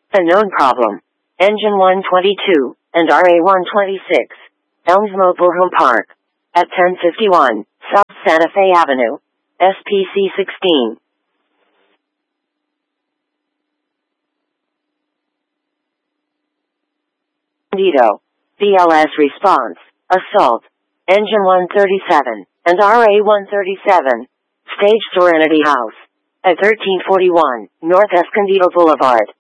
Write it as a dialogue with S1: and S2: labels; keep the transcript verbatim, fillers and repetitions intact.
S1: A known problem. Engine one twenty-two and R A one twenty-six. Elms Mobile Home Park. At ten fifty-one South Santa Fe Avenue. S P C sixteen. Bandito. B L S response. Assault. Engine one thirty-seven and R A one thirty-seven. Stage Serenity House. At thirteen forty-one North Escondido Boulevard.